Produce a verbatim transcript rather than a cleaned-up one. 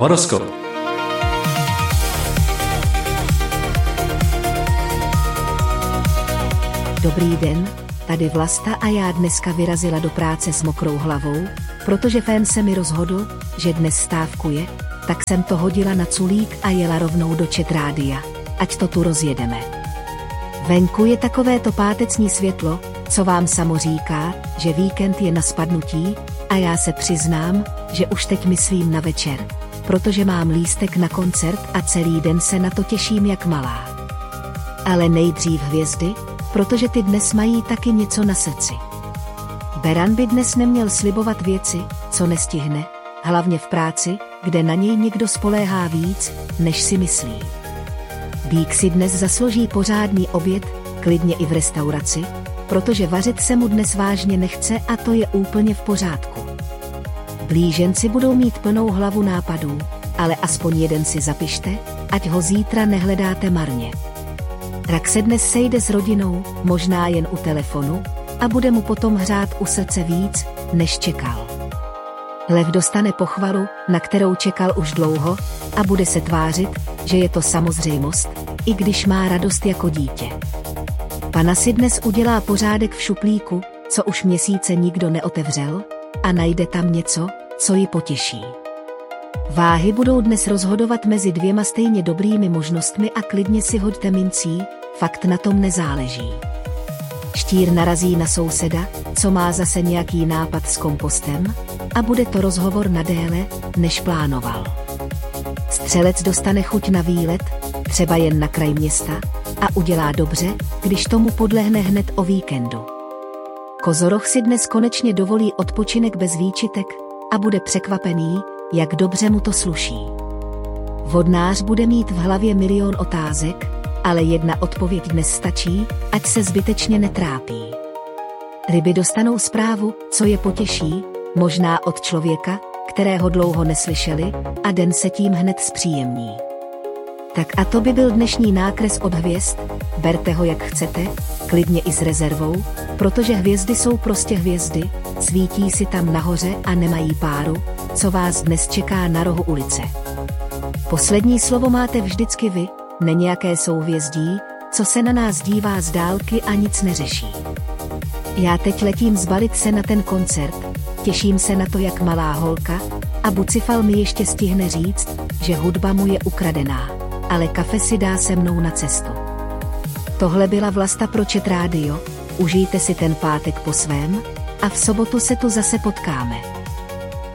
Horoskop. Dobrý den, tady Vlasta a já dneska vyrazila do práce s mokrou hlavou, protože fén se mi rozhodl, že dnes stávkuje, tak jsem to hodila na culík a jela rovnou do Chat rádia, ať to tu rozjedeme. Venku je takové to pátecní světlo, co vám samo říká, že víkend je na spadnutí, a já se přiznám, že už teď myslím na večer, protože mám lístek na koncert a celý den se na to těším jak malá. Ale nejdřív hvězdy, protože ty dnes mají taky něco na srdci. Beran by dnes neměl slibovat věci, co nestihne, hlavně v práci, kde na něj někdo spoléhá víc, než si myslí. Býk si dnes zaslouží pořádný oběd, klidně i v restauraci, protože vařit se mu dnes vážně nechce a to je úplně v pořádku. Blíženci budou mít plnou hlavu nápadů, ale aspoň jeden si zapište, ať ho zítra nehledáte marně. Rak se dnes sejde s rodinou, možná jen u telefonu, a bude mu potom hřát u srdce víc, než čekal. Lev dostane pochvalu, na kterou čekal už dlouho, a bude se tvářit, že je to samozřejmost, i když má radost jako dítě. Pana si dnes udělá pořádek v šuplíku, co už měsíce nikdo neotevřel, a najde tam něco, co ji potěší. Váhy budou dnes rozhodovat mezi dvěma stejně dobrými možnostmi a klidně si hoďte mincí, fakt na tom nezáleží. Štír narazí na souseda, co má zase nějaký nápad s kompostem, a bude to rozhovor na déle, než plánoval. Střelec dostane chuť na výlet, třeba jen na kraj města, a udělá dobře, když tomu podlehne hned o víkendu. Kozoroch si dnes konečně dovolí odpočinek bez výčitek a bude překvapený, jak dobře mu to sluší. Vodnář bude mít v hlavě milion otázek, ale jedna odpověď dnes stačí, ať se zbytečně netrápí. Ryby dostanou zprávu, co je potěší, možná od člověka, kterého dlouho neslyšeli, a den se tím hned zpříjemní. Tak a to by byl dnešní nákres od hvězd, berte ho jak chcete, klidně i s rezervou, protože hvězdy jsou prostě hvězdy, svítí si tam nahoře a nemají páru, co vás dnes čeká na rohu ulice. Poslední slovo máte vždycky vy, ne nějaké souhvězdí, co se na nás dívá z dálky a nic neřeší. Já teď letím zbalit se na ten koncert, těším se na to jak malá holka, a Bucifal mi ještě stihne říct, že hudba mu je ukradená, ale kafe si dá se mnou na cestu. Tohle byla Vlasta pro Chat rádio, užijte si ten pátek po svém, a v sobotu se tu zase potkáme.